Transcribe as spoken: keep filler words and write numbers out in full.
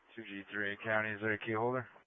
two G three County, is there a key holder?